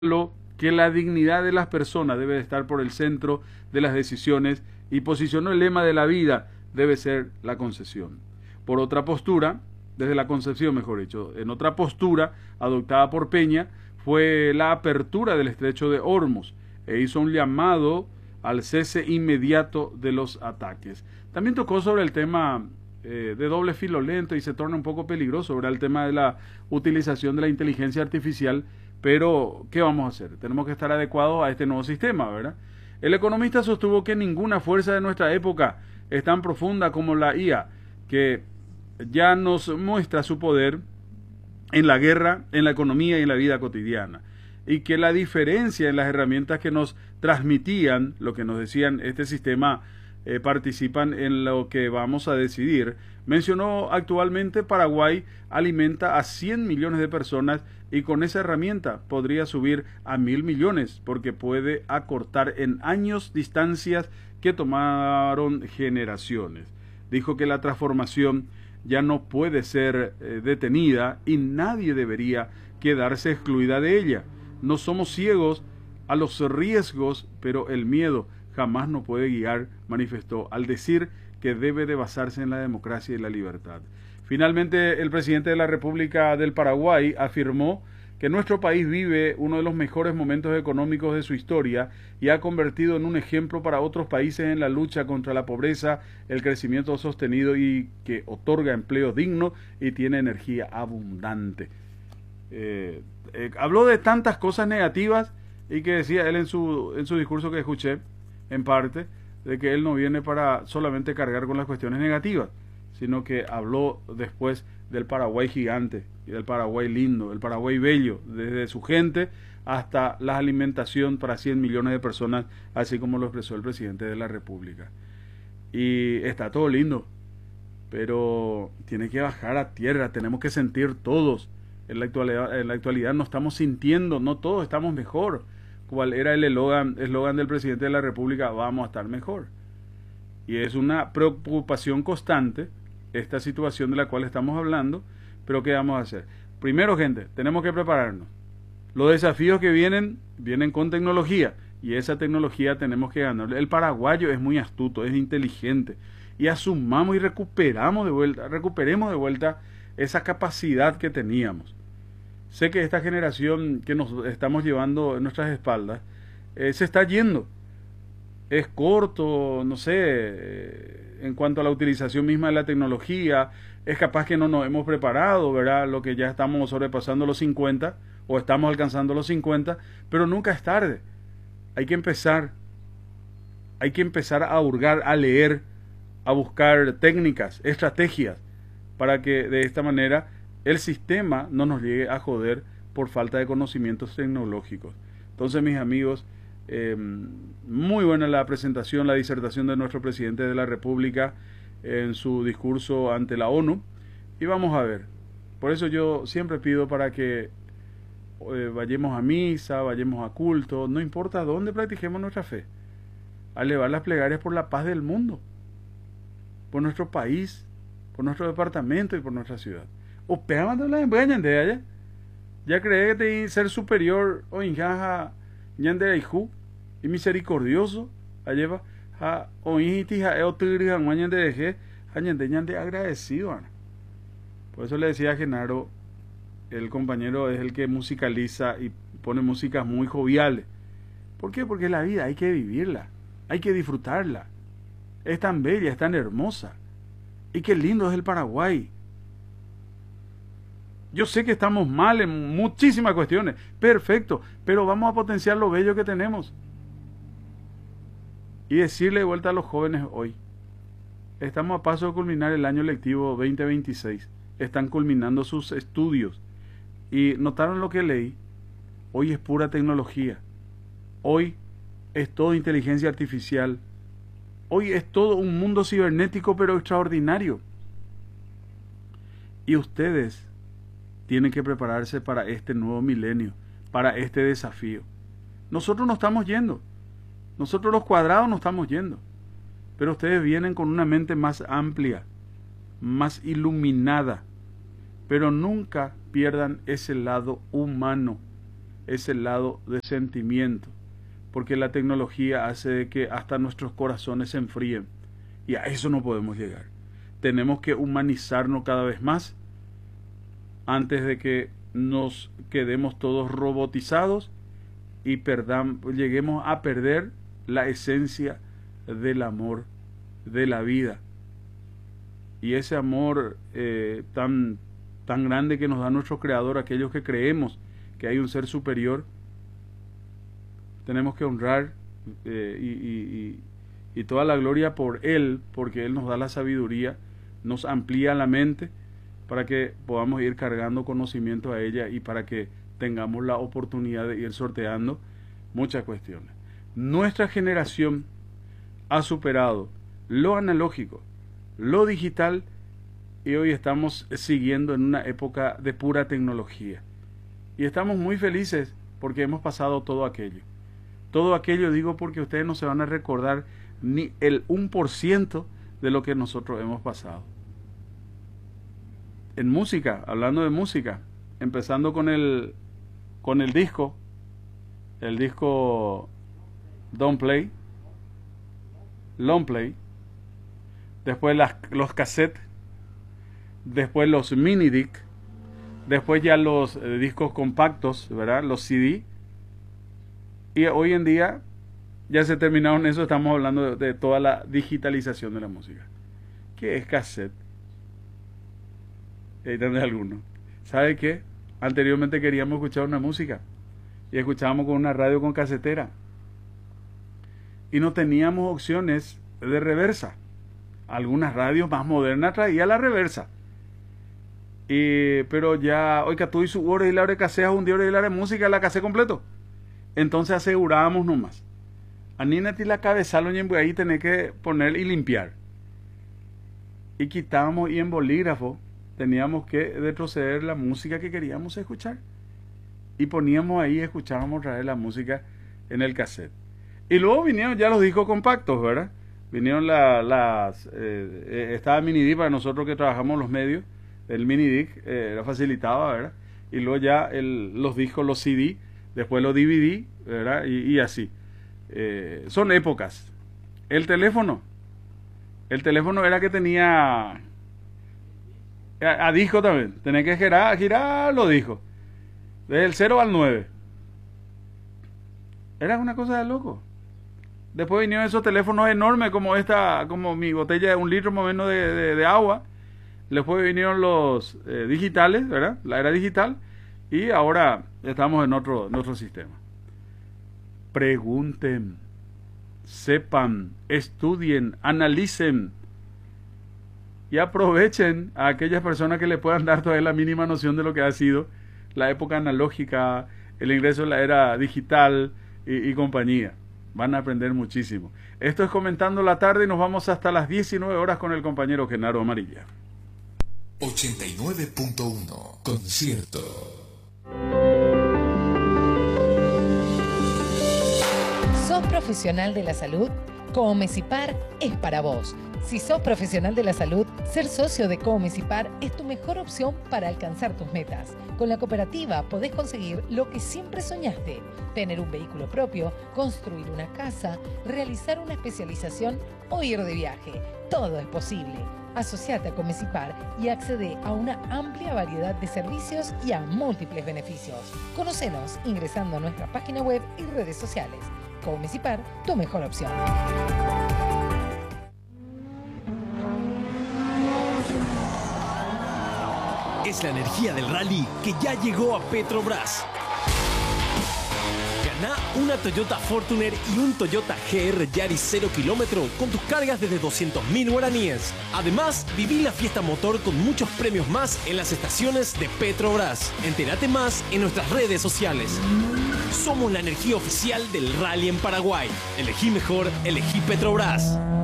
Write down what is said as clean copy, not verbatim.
que la dignidad de las personas debe estar por el centro de las decisiones y posicionó el lema de la vida debe ser la concesión. Por otra postura, desde la concepción mejor dicho, en otra postura adoptada por Peña fue la apertura del estrecho de Hormuz e hizo un llamado al cese inmediato de los ataques. También tocó sobre el tema de doble filo lento y se torna un poco peligroso, ¿verdad? El tema de la utilización de la inteligencia artificial, pero ¿qué vamos a hacer? Tenemos que estar adecuados a este nuevo sistema, ¿verdad? El economista sostuvo que ninguna fuerza de nuestra época es tan profunda como la IA, que ya nos muestra su poder en la guerra, en la economía y en la vida cotidiana. Y que la diferencia en las herramientas que nos transmitían, lo que nos decían, este sistema participan en lo que vamos a decidir. Mencionó actualmente Paraguay alimenta a 100 millones de personas y con esa herramienta podría subir a 1.000 millones porque puede acortar en años distancias que tomaron generaciones. Dijo que la transformación ya no puede ser detenida y nadie debería quedarse excluida de ella. No somos ciegos a los riesgos, pero el miedo jamás nos puede guiar, manifestó, al decir que debe de basarse en la democracia y la libertad. Finalmente, el presidente de la República del Paraguay afirmó que nuestro país vive uno de los mejores momentos económicos de su historia y ha convertido en un ejemplo para otros países en la lucha contra la pobreza, el crecimiento sostenido y que otorga empleo digno y tiene energía abundante. Habló de tantas cosas negativas y que decía él en su discurso que escuché, en parte, de que él no viene para solamente cargar con las cuestiones negativas, sino que habló después del Paraguay gigante y del Paraguay lindo, el Paraguay bello, desde su gente hasta la alimentación para 100 millones de personas, así como lo expresó el presidente de la República. Y está todo lindo, pero tiene que bajar a tierra, tenemos que sentir todos. En la actualidad no estamos sintiendo, no todos estamos mejor. Cuál era el eslogan del presidente de la República, vamos a estar mejor. Y es una preocupación constante esta situación de la cual estamos hablando, pero ¿qué vamos a hacer? Primero, gente, tenemos que prepararnos. Los desafíos que vienen con tecnología, y esa tecnología tenemos que ganar. El paraguayo es muy astuto, es inteligente, y asumamos y recuperemos de vuelta esa capacidad que teníamos. Sé que esta generación que nos estamos llevando en nuestras espaldas se está yendo. Es corto, no sé, en cuanto a la utilización misma de la tecnología, es capaz que no nos hemos preparado, ¿verdad? Lo que ya estamos sobrepasando los 50 o estamos alcanzando los 50, pero nunca es tarde. Hay que empezar a hurgar, a leer, a buscar técnicas, estrategias, para que de esta manera el sistema no nos llegue a joder por falta de conocimientos tecnológicos. Entonces, mis amigos, muy buena la presentación, la disertación de nuestro presidente de la República en su discurso ante la ONU. Y vamos a ver. Por eso yo siempre pido para que vayamos a misa, vayamos a culto, no importa dónde practiquemos nuestra fe, a elevar las plegarias por la paz del mundo, por nuestro país, por nuestro departamento y por nuestra ciudad. O pegando la embañan de allá. Ya cree que te ser superior o injaja ñandereiju y misericordioso alleva a ointi a eotriga mañan de deje ñande agradecido. Por eso le decía a Genaro, el compañero es el que musicaliza y pone músicas muy joviales. ¿Por qué? Porque la vida hay que vivirla, hay que disfrutarla. Es tan bella, es tan hermosa. Y qué lindo es el Paraguay. Yo sé que estamos mal en muchísimas cuestiones, perfecto, pero vamos a potenciar lo bello que tenemos. Y decirle de vuelta a los jóvenes hoy, estamos a paso de culminar el año lectivo 2026, están culminando sus estudios, y notaron lo que leí, hoy es pura tecnología, hoy es todo inteligencia artificial, hoy es todo un mundo cibernético pero extraordinario, y ustedes tienen que prepararse para este nuevo milenio, para este desafío. Nosotros no estamos yendo, nosotros los cuadrados no estamos yendo, pero ustedes vienen con una mente más amplia, más iluminada, pero nunca pierdan ese lado humano, ese lado de sentimiento, porque la tecnología hace de que hasta nuestros corazones se enfríen, y a eso no podemos llegar. Tenemos que humanizarnos cada vez más antes de que nos quedemos todos robotizados y lleguemos a perder la esencia del amor de la vida. Y ese amor tan grande que nos da nuestro Creador, aquellos que creemos que hay un ser superior, tenemos que honrar y toda la gloria por Él, porque Él nos da la sabiduría, nos amplía la mente para que podamos ir cargando conocimiento a ella y para que tengamos la oportunidad de ir sorteando muchas cuestiones. Nuestra generación ha superado lo analógico, lo digital, y hoy estamos siguiendo en una época de pura tecnología. Y estamos muy felices porque hemos pasado todo aquello. Todo aquello digo porque ustedes no se van a recordar ni el 1% de lo que nosotros hemos pasado. En música, hablando de música, empezando con el disco Don't Play, Long Play, después los cassettes, después los mini disc, después ya los discos compactos, ¿verdad? Los CD, y hoy en día ya se terminaron eso, estamos hablando de toda la digitalización de la música. ¿Qué es cassette? Ahí tendré alguno. ¿Sabe qué? Anteriormente queríamos escuchar una música y escuchábamos con una radio con casetera y no teníamos opciones de reversa. Algunas radios más modernas traían la reversa. Pero ya, hoy que tú y su hora y la hora de casea, un día hora y la hora de música, la casé completo. Entonces asegurábamos nomás. Anínate la cabeza, lo ñembo ahí tenés que poner y limpiar. Y quitábamos y en bolígrafo teníamos que retroceder la música que queríamos escuchar. Y poníamos ahí, escuchábamos otra vez la música en el cassette. Y luego vinieron ya los discos compactos, ¿verdad? Vinieron estaba Mini Disc para nosotros que trabajamos los medios. El Mini Disc era facilitado, ¿verdad? Y luego ya los discos, los CD, después los DVD, ¿verdad? Y así. Son épocas. El teléfono era que tenía a disco también. Tenés que girar los discos. Desde el 0 al 9. Era una cosa de loco. Después vinieron esos teléfonos enormes como mi botella de 1 litro más o menos de agua. Después vinieron los digitales, ¿verdad? La era digital. Y ahora estamos en otro sistema. Pregunten, sepan, estudien, analicen y aprovechen a aquellas personas que le puedan dar todavía la mínima noción de lo que ha sido la época analógica, el ingreso de la era digital y compañía. Van a aprender muchísimo. Esto es Comentando la Tarde y nos vamos hasta las 19 horas con el compañero Genaro Amarilla. 89.1 Concierto. ¿Sos profesional de la salud? Comecipar es para vos. Si sos profesional de la salud, ser socio de Comecipar es tu mejor opción para alcanzar tus metas. Con la cooperativa podés conseguir lo que siempre soñaste: tener un vehículo propio, construir una casa, realizar una especialización o ir de viaje. Todo es posible. Asociate a Comecipar y accede a una amplia variedad de servicios y a múltiples beneficios. Conocenos ingresando a nuestra página web y redes sociales. Comecipar, tu mejor opción. Es la energía del rally que ya llegó a Petrobras. Gana una Toyota Fortuner y un Toyota GR Yaris 0 kilómetro con tus cargas desde 200.000 guaraníes. Además, viví la fiesta motor con muchos premios más en las estaciones de Petrobras. Entérate más en nuestras redes sociales. Somos la energía oficial del rally en Paraguay. Elegí mejor, elegí Petrobras.